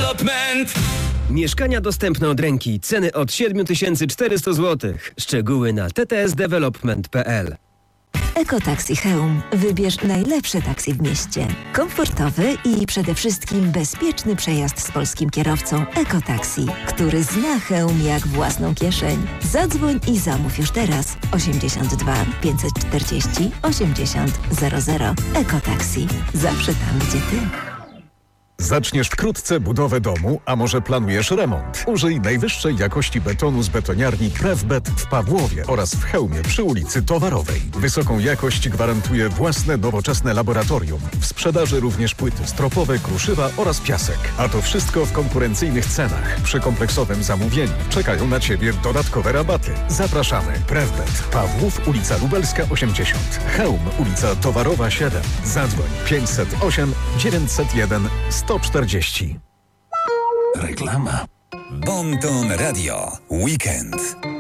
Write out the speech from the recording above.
Development. Mieszkania dostępne od ręki. Ceny od 7400 zł. Szczegóły na ttsdevelopment.pl. Ekotaxi Chełm. Wybierz najlepsze taksi w mieście. Komfortowy i przede wszystkim bezpieczny przejazd z polskim kierowcą. Ekotaxi, który zna Chełm jak własną kieszeń. Zadzwoń i zamów już teraz. 82 540 80 00. Ekotaxi. Zawsze tam, gdzie ty. Zaczniesz wkrótce budowę domu, a może planujesz remont? Użyj najwyższej jakości betonu z betoniarni Prefbet w Pawłowie oraz w Chełmie przy ulicy Towarowej. Wysoką jakość gwarantuje własne nowoczesne laboratorium. W sprzedaży również płyty stropowe, kruszywa oraz piasek. A to wszystko w konkurencyjnych cenach. Przy kompleksowym zamówieniu czekają na Ciebie dodatkowe rabaty. Zapraszamy. Prefbet. Pawłów, ulica Lubelska 80. Chełm, ulica Towarowa 7. Zadzwoń 508 901 140. Reklama. Bon Ton Radio. Weekend.